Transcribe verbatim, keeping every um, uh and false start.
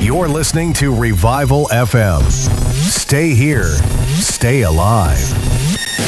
You're listening to Revival F M. Stay here. Stay alive.